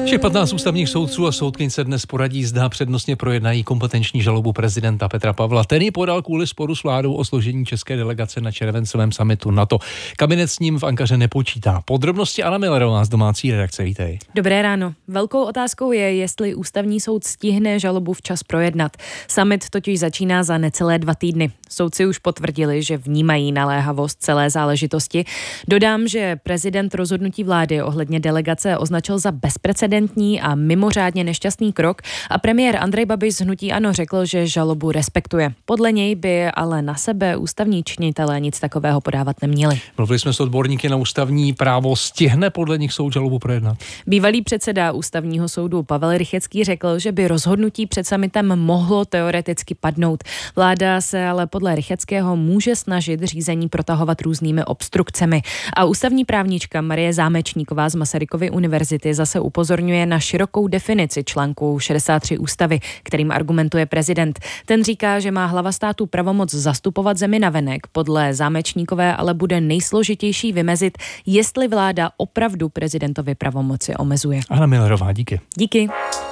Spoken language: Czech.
Všech 15 ústavních soudců a soudkyň se dnes poradí, zda přednostně projednají kompetenční žalobu prezidenta Petra Pavla. Ten ji podal kvůli sporu s vládou o složení české delegace na červencovém summitu NATO. Kabinet s ním v Ankaře nepočítá. Podrobnosti Anna Millerová z domácí redakce, vítej. Dobré ráno. Velkou otázkou je, jestli ústavní soud stihne žalobu včas projednat. Summit totiž začíná za necelé 2 týdny. Soudci už potvrdili, že vnímají naléhavost celé záležitosti. Dodám, že prezident rozhodnutí vlády ohledně delegace označil za bezprecedentní a mimořádně nešťastný krok a premiér Andrej Babiš z hnutí ANO řekl, že žalobu respektuje. Podle něj by ale na sebe ústavní činitelé nic takového podávat neměli. Mluvili jsme s odborníky na ústavní právo. Stihne podle nich soud žalobu projednat? Bývalý předseda ústavního soudu Pavel Rychecký řekl, že by rozhodnutí před summitem mohlo teoreticky padnout. Vláda se ale podle Rycheckého může snažit řízení protahovat různými obstrukcemi. A ústavní právnička Marie Zámečníková z Masarykovy univerzity zase upozorňuje na širokou definici článku 63 ústavy, kterým argumentuje prezident. Ten říká, že má hlava státu pravomoc zastupovat zemi navenek. Podle Zámečníkové ale bude nejsložitější vymezit, jestli vláda opravdu prezidentovi pravomoci omezuje. Anna Millerová, díky. Díky.